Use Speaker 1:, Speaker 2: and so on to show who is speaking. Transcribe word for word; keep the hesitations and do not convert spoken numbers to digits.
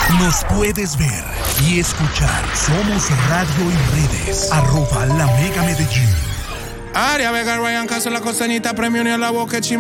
Speaker 1: Nos puedes ver y escuchar. Somos Radio y Redes. Arroba La Mega Medellín.
Speaker 2: Aria Vega, Ryan Castro, La Costañita, Premio Ni a la Boca,